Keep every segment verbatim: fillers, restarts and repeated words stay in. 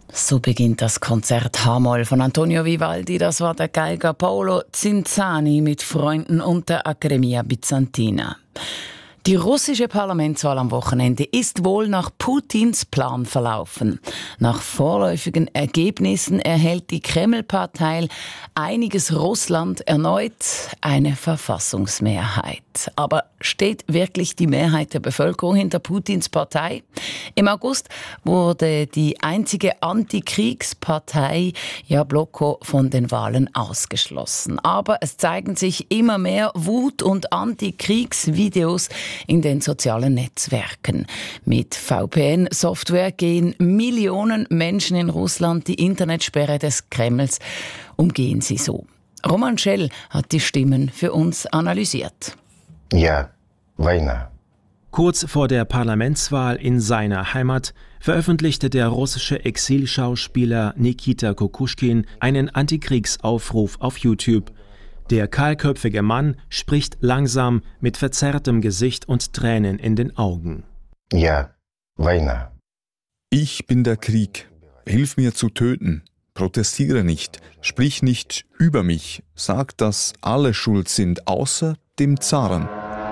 So beginnt das Konzert H-Moll von Antonio Vivaldi. Das war der Geiger Paolo Cinzani mit Freunden und der Accademia Bizantina. Die russische Parlamentswahl am Wochenende ist wohl nach Putins Plan verlaufen. Nach vorläufigen Ergebnissen erhält die Kreml-Partei Einiges Russland erneut eine Verfassungsmehrheit. Aber steht wirklich die Mehrheit der Bevölkerung hinter Putins Partei? Im August wurde die einzige Antikriegspartei Jabloko von den Wahlen ausgeschlossen. Aber es zeigen sich immer mehr Wut- und Antikriegsvideos in den sozialen Netzwerken. Mit V P N-Software gehen Millionen Menschen in Russland die Internetsperre des Kremls, umgehen sie so. Roman Schell hat die Stimmen für uns analysiert. Ja, Weihnachten. Kurz vor der Parlamentswahl in seiner Heimat veröffentlichte der russische Exilschauspieler Nikita Kukushkin einen Antikriegsaufruf auf YouTube. Der kahlköpfige Mann spricht langsam mit verzerrtem Gesicht und Tränen in den Augen. Ja, Weihnachten. Ich bin der Krieg. Hilf mir zu töten. Protestiere nicht. Sprich nicht über mich. Sag, dass alle schuld sind, außer dem Zaren.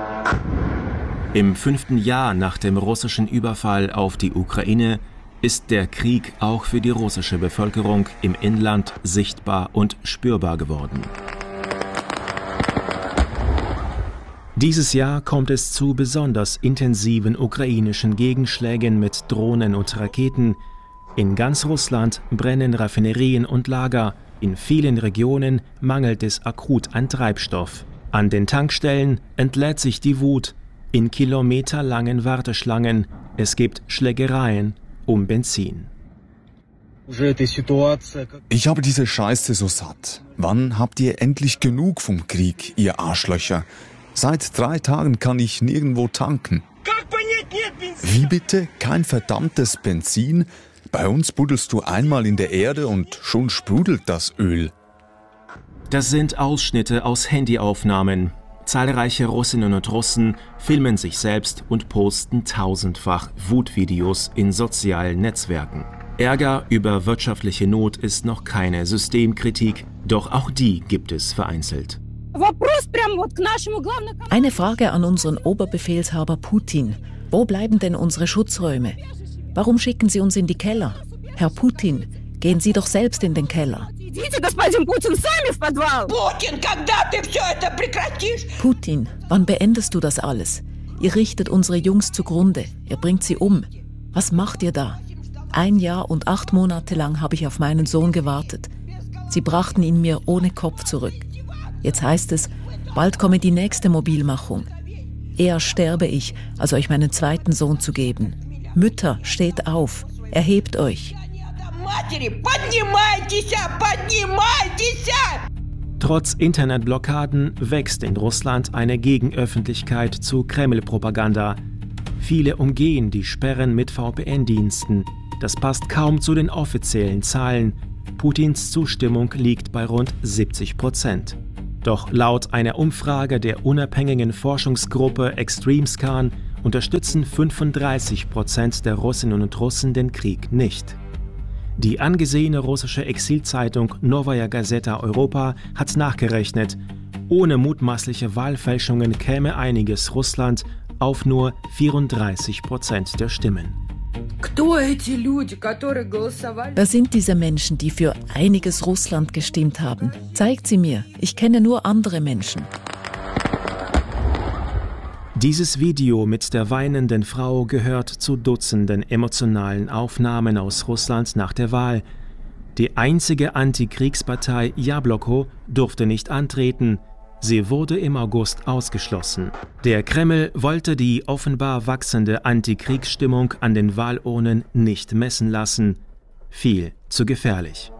Im fünften Jahr nach dem russischen Überfall auf die Ukraine ist der Krieg auch für die russische Bevölkerung im Inland sichtbar und spürbar geworden. Dieses Jahr kommt es zu besonders intensiven ukrainischen Gegenschlägen mit Drohnen und Raketen. In ganz Russland brennen Raffinerien und Lager. In vielen Regionen mangelt es akut an Treibstoff. An den Tankstellen entlädt sich die Wut. In kilometerlangen Warteschlangen. Es gibt Schlägereien um Benzin. Ich habe diese Scheiße so satt. Wann habt ihr endlich genug vom Krieg, ihr Arschlöcher? Seit drei Tagen kann ich nirgendwo tanken. Wie bitte? Kein verdammtes Benzin? Bei uns buddelst du einmal in der Erde und schon sprudelt das Öl. Das sind Ausschnitte aus Handyaufnahmen. Zahlreiche Russinnen und Russen filmen sich selbst und posten tausendfach Wutvideos in sozialen Netzwerken. Ärger über wirtschaftliche Not ist noch keine Systemkritik, doch auch die gibt es vereinzelt. Eine Frage an unseren Oberbefehlshaber Putin. Wo bleiben denn unsere Schutzräume? Warum schicken Sie uns in die Keller? Herr Putin, gehen Sie doch selbst in den Keller. Putin, wann beendest du das alles? Ihr richtet unsere Jungs zugrunde. Ihr bringt sie um. Was macht ihr da? Ein Jahr und acht Monate lang habe ich auf meinen Sohn gewartet. Sie brachten ihn mir ohne Kopf zurück. Jetzt heißt es, bald komme die nächste Mobilmachung. Eher sterbe ich, als euch meinen zweiten Sohn zu geben. Mütter, steht auf, erhebt euch. Trotz Internetblockaden wächst in Russland eine Gegenöffentlichkeit zu Kreml-Propaganda. Viele umgehen die Sperren mit V P N-Diensten. Das passt kaum zu den offiziellen Zahlen. Putins Zustimmung liegt bei rund siebzig Prozent. Doch laut einer Umfrage der unabhängigen Forschungsgruppe ExtremeScan unterstützen fünfunddreißig Prozent der Russinnen und Russen den Krieg nicht. Die angesehene russische Exilzeitung Novaya Gazeta Europa hat nachgerechnet, ohne mutmaßliche Wahlfälschungen käme einiges Russland auf nur vierunddreißig Prozent der Stimmen. Wer sind diese Menschen, die für einiges Russland gestimmt haben? Zeigt sie mir. Ich kenne nur andere Menschen. Dieses Video mit der weinenden Frau gehört zu Dutzenden emotionalen Aufnahmen aus Russland nach der Wahl. Die einzige Antikriegspartei Jabloko durfte nicht antreten. Sie wurde im August ausgeschlossen. Der Kreml wollte die offenbar wachsende Antikriegsstimmung an den Wahlurnen nicht messen lassen. Viel zu gefährlich.